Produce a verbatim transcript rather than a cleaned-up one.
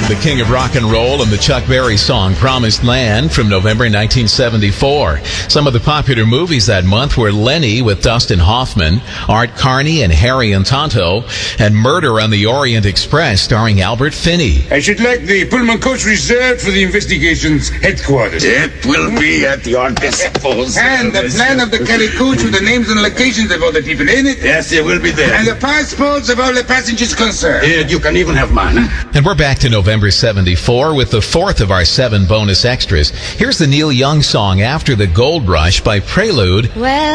The king of rock and roll and the Chuck Berry song Promised Land from November nineteen seventy-four. Some of the popular movies that month were Lenny with Dustin Hoffman, Art Carney and Harry and Tonto, and Murder on the Orient Express starring Albert Finney. I should like the Pullman coach reserved for the investigation's headquarters. It will be at the Arcus. And the plan of the Kelly coach with the names and locations of all the people in it. Yes, it will be there. And the passports of all the passengers concerned. Yeah, you can even have mine. Huh? And we're back to November seventy-four with the fourth of our seven bonus extras. Here's the Neil Young song After the Gold Rush by Prelude. Well,